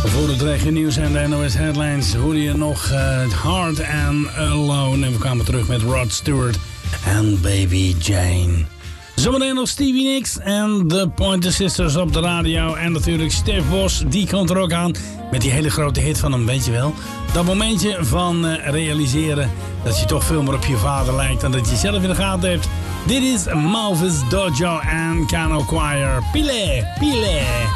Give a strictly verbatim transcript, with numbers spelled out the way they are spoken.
Voor het regionieuws en de N O S Headlines hoorde je nog uh, Hard and Alone. En we kwamen terug met Rod Stewart en Baby Jane. Zometeen nog Stevie Nicks en de Pointer Sisters op de radio. En natuurlijk Stef Bos, die komt er ook aan met die hele grote hit van hem, weet je wel. Dat momentje van uh, realiseren dat je toch veel meer op je vader lijkt dan dat je zelf in de gaten hebt. Dit is Malvis Dojo en Kano Choir. Pile, pile.